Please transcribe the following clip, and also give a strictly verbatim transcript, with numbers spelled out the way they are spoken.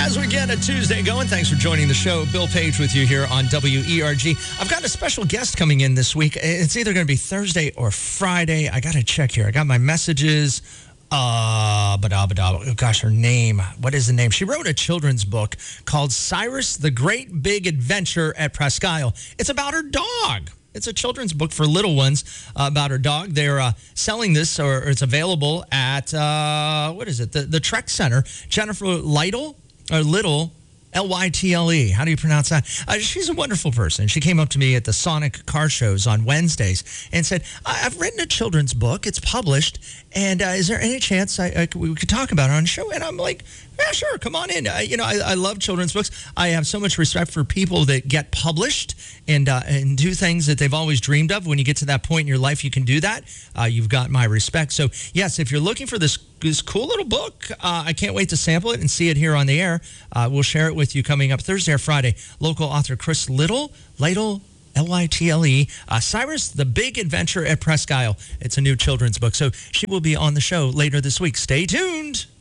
As we get a Tuesday going, thanks for joining the show. Bill Page with you here on W E R G. I've got a special guest coming in this week. It's either going to be Thursday or Friday. I got to check here. I got my messages. Uh, but oh gosh, her name. What is the name? She wrote a children's book called Cyrus, the Great Big Adventure at Presque Isle. It's about her dog. It's a children's book for little ones uh, about her dog. They're uh, selling this, or, or it's available at, uh, what is it? The, the Trek Center. Jennifer Lytle, or Little, L Y T L E. How do you pronounce that? Uh, she's a wonderful person. She came up to me at the Sonic car shows on Wednesdays and said, I've written a children's book. It's published. And uh, is there any chance I, I, we could talk about it on the show? And I'm like, yeah, sure. Come on in. Uh, you know, I, I love children's books. I have so much respect for people that get published and uh, and do things that they've always dreamed of. When you get to that point in your life, you can do that. Uh, you've got my respect. So, yes, if you're looking for this this cool little book, uh, I can't wait to sample it and see it here on the air. Uh, we'll share it with you coming up Thursday or Friday. Local author Chris Little, Lytle, L Y T L E, uh, Cyrus, the Big Adventure at Presque Isle. It's a new children's book. So she will be on the show later this week. Stay tuned.